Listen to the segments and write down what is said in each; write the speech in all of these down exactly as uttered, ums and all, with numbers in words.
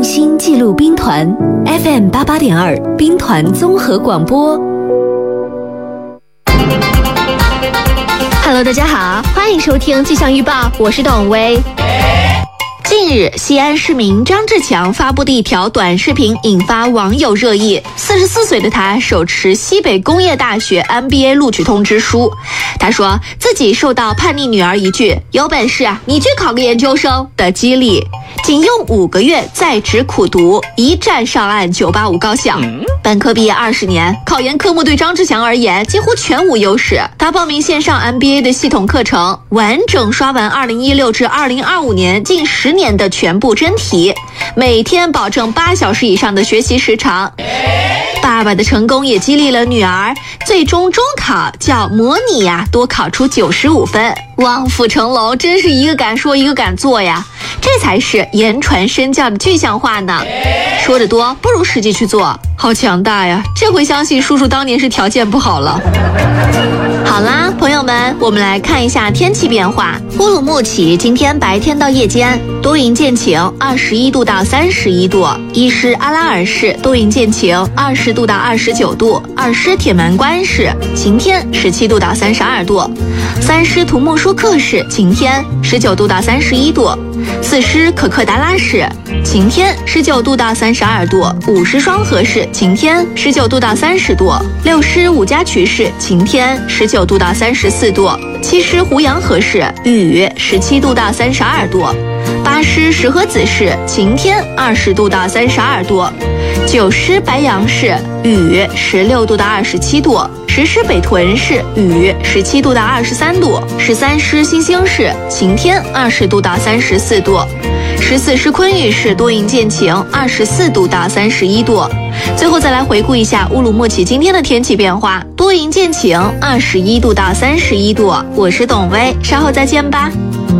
心记录兵团 F M 八八点二兵团综合广播。Hello， 大家好，欢迎收听气象预报，我是董薇。近日，西安市民张志强发布的一条短视频引发网友热议。四十四岁的他手持西北工业大学 M B A 录取通知书，他说自己受到叛逆女儿一句“有本事啊，你去考个研究生”的激励，仅用五个月在职苦读，一战上岸九八五高校。本科毕业二十年，考研科目对张志强而言几乎全无优势。他报名线上 M B A 的系统课程，完整刷完二零一六至二零二五年近十年的全部真题，每天保证八小时以上的学习时长。爸爸的成功也激励了女儿，最终中考较模拟呀、啊、多考出九十五分，望父成龙，真是一个敢说一个敢做呀，这才是言传身教的具象化呢。说得多不如实际去做，好强大呀！这回相信叔叔当年是条件不好了。好啦，朋友们，我们来看一下天气变化。乌鲁木齐今天白天到夜间多云见晴，二十一度到三十一度；伊施阿拉尔市多云见晴，二十度到二十九度；二施铁门关市晴天，十七度到三十二度；三施图木舒克市晴天，十九度到三十一度；四施可克达拉市晴天，十九度到三十二度；五施双河市晴天，十九度到三十度；六施五家渠市晴天，十九度到三十四度；七施胡杨河市雨，十七度到三十二度；八施石河子市晴天，二十度到三十二度；九施白杨市雨，十六度到二十七度；十施北屯市雨，十七度到二十三度；十三施新兴市晴天，二十度到三十四度；十四施昆玉市多云见晴，二十四度到三十一度。最后再来回顾一下乌鲁木齐今天的天气变化，多云见晴，二十一度到三十一度。我是董薇，稍后再见吧。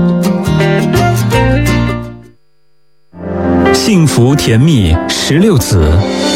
幸福甜蜜十六子，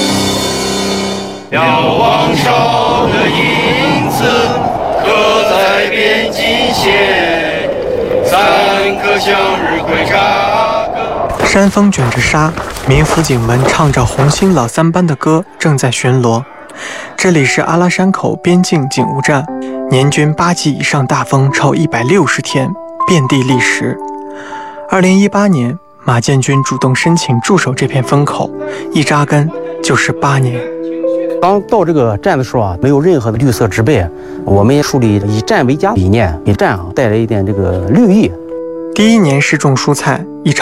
瞭望少的影子刻在边境线，三颗向日葵扎根。 山风卷着沙，民辅警们唱着红星老三班的歌，正在巡逻。这里是阿拉山口边境警务站，年均八级以上大风超一百六十天，遍地砾石。二零一八年，马建军主动申请驻守这片风口，一扎根就是八年。 刚到这个站的时候啊，没有任何的绿色植被，我们也树立以站为家理念，给站啊带来一点这个绿意。 第一年是种蔬菜，一场